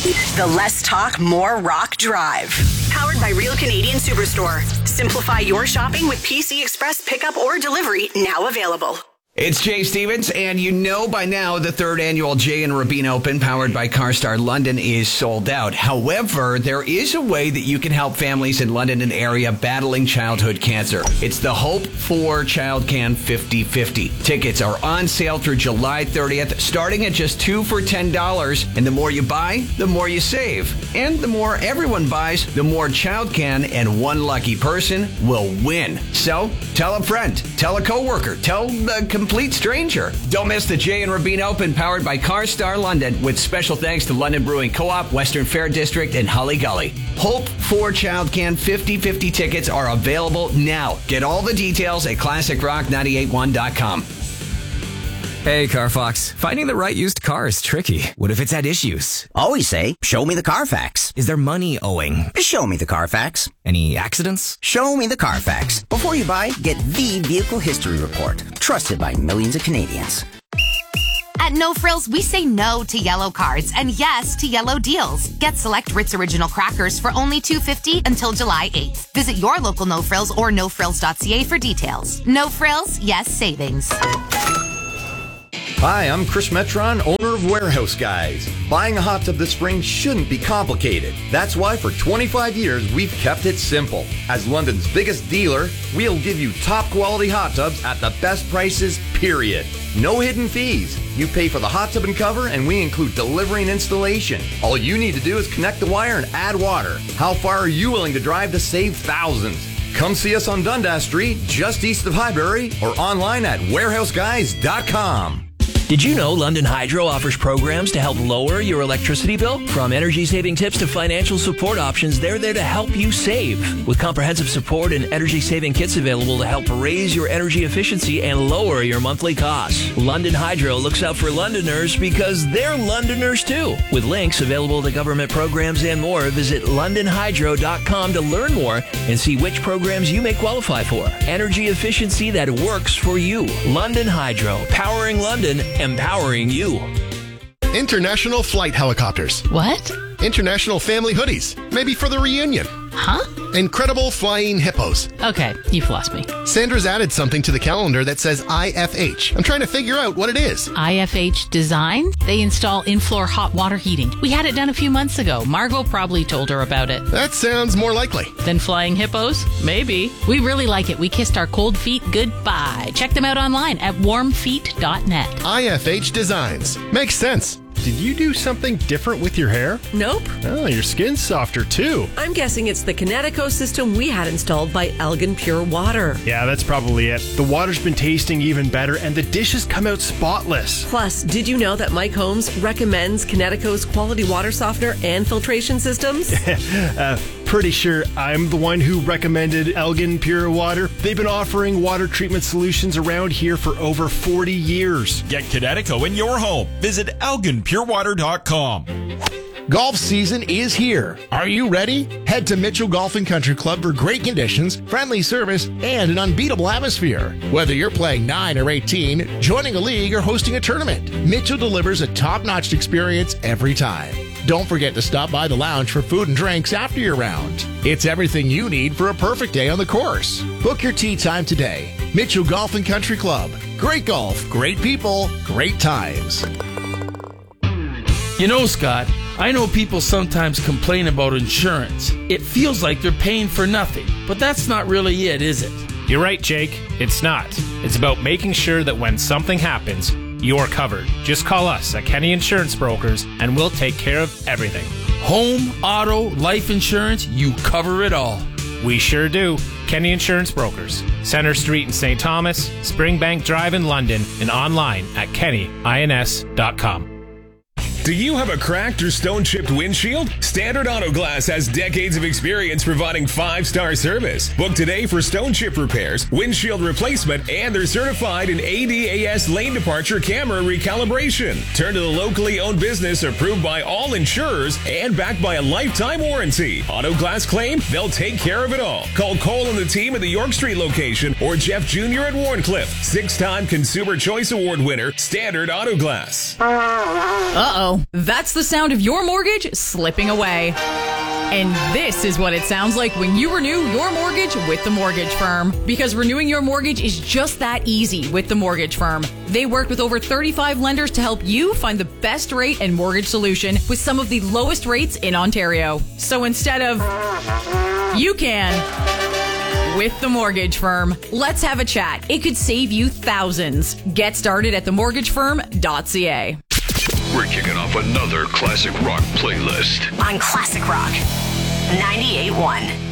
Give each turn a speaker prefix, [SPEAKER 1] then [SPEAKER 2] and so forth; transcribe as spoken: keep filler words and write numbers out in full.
[SPEAKER 1] The Less Talk, More Rock Drive. Powered by Real Canadian Superstore. Simplify your shopping with P C Express pickup or delivery, now available.
[SPEAKER 2] It's Jay Stevens, and you know by now the third annual Jay and Rabin Open, powered by CarStar London, is sold out. However, there is a way that you can help families in London and area battling childhood cancer. It's the Hope for Child Can fifty fifty. Tickets are on sale through July thirtieth, starting at just two for ten dollars. And the more you buy, the more you save. And the more everyone buys, the more Child Can and one lucky person will win. So, tell a friend, tell a coworker, tell the complete stranger. Don't miss the Jay and Rabin Open, powered by CarStar London, with special thanks to London Brewing Co-op, Western Fair District, and Holly Gully. Hope for Child Can fifty fifty tickets are available now. Get all the details at classic rock nine eight one dot com.
[SPEAKER 3] Hey, CarFox. Finding the right used car is tricky. What if it's had issues?
[SPEAKER 4] Always say, show me the Carfax.
[SPEAKER 3] Is there money owing?
[SPEAKER 4] Show me the Carfax.
[SPEAKER 3] Any accidents?
[SPEAKER 4] Show me the Carfax. Before you buy, get the Vehicle History Report. Trusted by millions of Canadians.
[SPEAKER 5] At No Frills, we say no to yellow cards and yes to yellow deals. Get select Ritz Original crackers for only two dollars and fifty cents until July eighth. Visit your local No Frills or no frills dot c a for details. No Frills, yes savings.
[SPEAKER 6] Hi, I'm Chris Metron, owner of Warehouse Guys. Buying a hot tub this spring shouldn't be complicated. That's why for twenty-five years, we've kept it simple. As London's biggest dealer, we'll give you top quality hot tubs at the best prices, period. No hidden fees. You pay for the hot tub and cover, and we include delivery and installation. All you need to do is connect the wire and add water. How far are you willing to drive to save thousands? Come see us on Dundas Street, just east of Highbury, or online at warehouse guys dot com.
[SPEAKER 7] Did you know London Hydro offers programs to help lower your electricity bill? From energy-saving tips to financial support options, they're there to help you save. With comprehensive support and energy-saving kits available to help raise your energy efficiency and lower your monthly costs. London Hydro looks out for Londoners because they're Londoners too. With links available to government programs and more, visit london hydro dot com to learn more and see which programs you may qualify for. Energy efficiency that works for you. London Hydro, powering London, empowering you.
[SPEAKER 8] International flight helicopters.
[SPEAKER 9] What?
[SPEAKER 8] International family hoodies. Maybe for the reunion.
[SPEAKER 9] Huh?
[SPEAKER 8] Incredible flying hippos.
[SPEAKER 9] Okay, you've lost me.
[SPEAKER 8] Sandra's added something to the calendar that says I F H. I'm trying to figure out what it is.
[SPEAKER 9] I F H Design? They install in-floor hot water heating. We had it done a few months ago. Margot probably told her about it.
[SPEAKER 8] That sounds more likely.
[SPEAKER 9] Than flying hippos? Maybe. We really like it. We kissed our cold feet goodbye. Check them out online at warm feet dot net.
[SPEAKER 8] I F H Designs. Makes sense.
[SPEAKER 10] Did you do something different with your hair?
[SPEAKER 11] Nope.
[SPEAKER 10] Oh, your skin's softer too.
[SPEAKER 11] I'm guessing it's the Kinetico system we had installed by Elgin Pure Water.
[SPEAKER 10] Yeah, that's probably it. The water's been tasting even better and the dishes come out spotless.
[SPEAKER 11] Plus, did you know that Mike Holmes recommends Kinetico's quality water softener and filtration systems?
[SPEAKER 10] uh, pretty sure I'm the one who recommended Elgin Pure Water. They've been offering water treatment solutions around here for over forty years.
[SPEAKER 12] Get Kinetico in your home. Visit elgin pure water dot com.
[SPEAKER 13] Golf season is here. Are you ready? Head to Mitchell Golf and Country Club for great conditions, friendly service, and an unbeatable atmosphere. Whether you're playing nine or eighteen, joining a league, or hosting a tournament, Mitchell delivers a top-notch experience every time. Don't forget to stop by the lounge for food and drinks after your round. It's everything you need for a perfect day on the course. Book your tee time today. Mitchell Golf and Country Club. Great golf, great people, great times.
[SPEAKER 14] You know, Scott, I know people sometimes complain about insurance. It feels like they're paying for nothing, but that's not really it, is it?
[SPEAKER 15] You're right, Jake. It's not. It's about making sure that when something happens, you're covered. Just call us at Kenny Insurance Brokers and we'll take care of everything.
[SPEAKER 14] Home, auto, life insurance, you cover it all.
[SPEAKER 15] We sure do. Kenny Insurance Brokers. Center Street in Saint Thomas, Springbank Drive in London, and online at kenny ins dot com.
[SPEAKER 16] Do you have a cracked or stone-chipped windshield? Standard Auto Glass has decades of experience providing five-star service. Book today for stone chip repairs, windshield replacement, and they're certified in A D A S lane departure camera recalibration. Turn to the locally owned business approved by all insurers and backed by a lifetime warranty. Auto Glass claim, they'll take care of it all. Call Cole and the team at the York Street location or Jeff Junior at Warncliffe. Six-time Consumer Choice Award winner, Standard Auto Glass.
[SPEAKER 9] Uh-oh.
[SPEAKER 17] go. That's the sound of your mortgage slipping away. And this is what it sounds like when you renew your mortgage with the Mortgage Firm. Because renewing your mortgage is just that easy with the Mortgage Firm. They work with over thirty-five lenders to help you find the best rate and mortgage solution with some of the lowest rates in Ontario. So instead of you can with the Mortgage Firm. Let's have a chat. It could save you thousands. Get started at the mortgage firm dot c a.
[SPEAKER 18] We're kicking off another classic rock playlist
[SPEAKER 1] on Classic Rock ninety-eight point one.